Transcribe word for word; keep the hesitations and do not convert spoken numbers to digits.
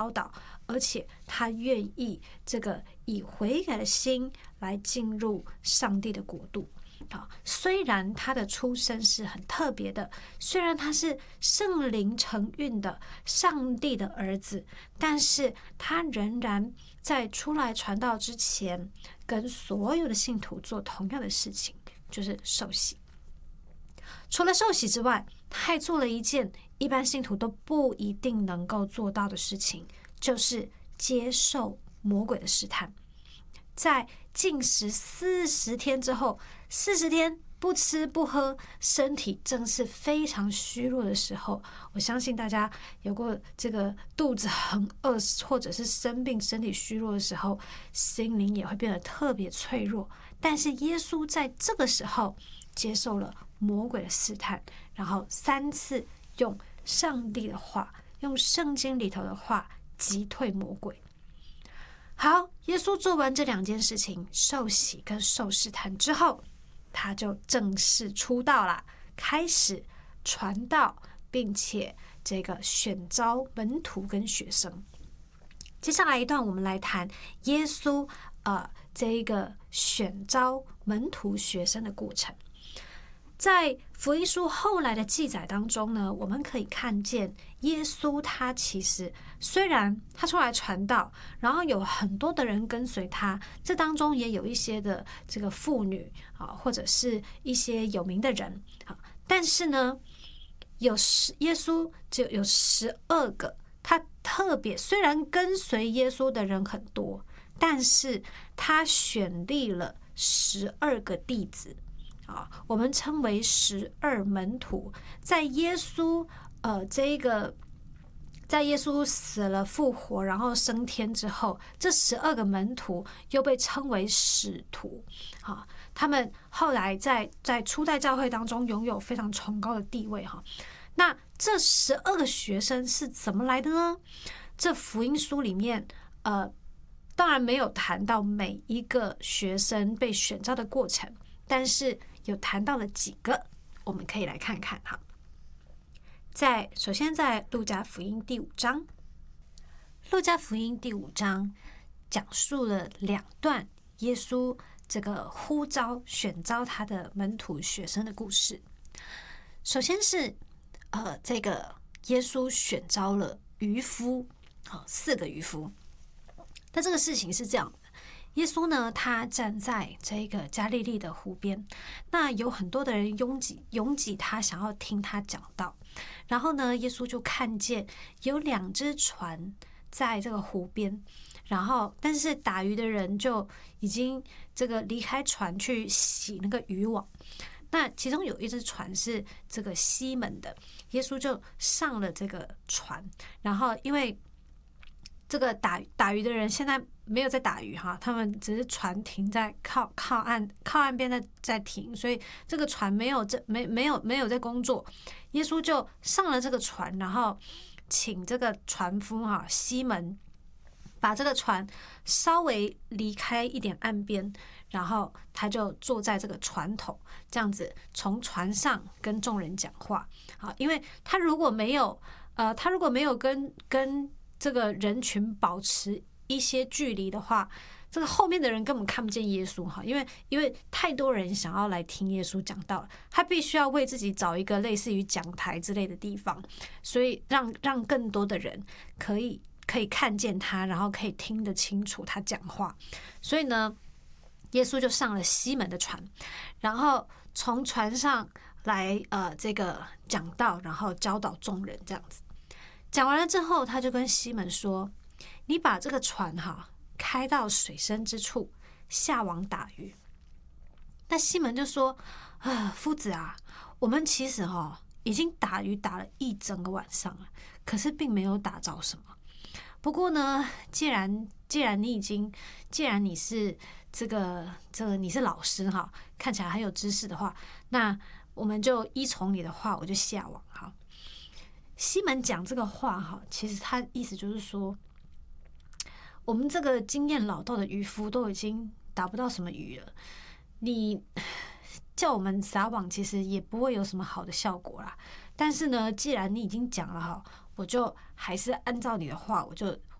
教导，而且他愿意这个以悔改的心来进入上帝的国度。啊，虽然他的出身是很特别的，虽然他是圣灵承运的上帝的儿子，但是他仍然在出来传道之前，跟所有的信徒做同样的事情，就是受洗。除了受洗之外，他还做了一件一般信徒都不一定能够做到的事情，就是接受魔鬼的试探。在禁食四十天之后，四十天不吃不喝，身体正是非常虚弱的时候，我相信大家有过这个肚子很饿，或者是生病、身体虚弱的时候，心灵也会变得特别脆弱。但是耶稣在这个时候接受了魔鬼的试探，然后三次用上帝的话，用圣经里头的话击退魔鬼。好，耶稣做完这两件事情，受洗跟受试探之后，他就正式出道了，开始传道，并且这个选召门徒跟学生。接下来一段，我们来谈耶稣呃这一个选召门徒学生的过程。在福音书后来的记载当中呢，我们可以看见耶稣他其实虽然他出来传道，然后有很多的人跟随他，这当中也有一些的这个妇女啊，或者是一些有名的人啊，但是呢，有十耶稣只有有十二个，他特别虽然跟随耶稣的人很多，但是他选立了十二个弟子。啊，我们称为十二门徒。在耶稣呃这个在耶稣死了复活然后升天之后，这十二个门徒又被称为使徒。啊，他们后来在在初代教会当中拥有非常崇高的地位。哈，那这十二个学生是怎么来的呢？这福音书里面呃当然没有谈到每一个学生被选召的过程，但是有谈到了几个，我们可以来看看哈。在首先在路加福音第五章，路加福音第五章讲述了两段耶稣这个呼召选召他的门徒学生的故事。首先是呃这个耶稣选召了渔夫，好，四个渔夫。那这个事情是这样的，耶稣呢，他站在这个加利利的湖边，那有很多的人拥挤拥挤他，想要听他讲道。然后呢，耶稣就看见有两只船在这个湖边，然后但是打鱼的人就已经这个离开船去洗那个渔网。那其中有一只船是这个西门的，耶稣就上了这个船，然后因为这个打打鱼的人现在没有在打鱼哈，他们只是船停在靠靠岸靠岸边在在停，所以这个船没有这没没有没有在工作。耶稣就上了这个船，然后请这个船夫哈西门把这个船稍微离开一点岸边，然后他就坐在这个船头，这样子从船上跟众人讲话。好，因为他如果没有呃他如果没有跟跟这个人群保持一些距离的话，这个后面的人根本看不见耶稣哈，因为因为太多人想要来听耶稣讲道了，他必须要为自己找一个类似于讲台之类的地方，所以让让更多的人可以可以看见他，然后可以听得清楚他讲话。所以呢，耶稣就上了西门的船，然后从船上来呃这个讲道，然后教导众人这样子。讲完了之后，他就跟西门说：“你把这个船哈开到水深之处，下网打鱼。”那西门就说：“啊，夫子啊，我们其实哈已经打鱼打了一整个晚上了，可是并没有打着什么。不过呢，既然既然你已经，既然你是这个这个你是老师哈，看起来很有知识的话，那我们就依从你的话，我就下网哈。”西门讲这个话哈，其实他意思就是说，我们这个经验老道的渔夫都已经打不到什么鱼了，你叫我们撒网，其实也不会有什么好的效果啦。但是呢，既然你已经讲了哈，我就还是按照你的话，我就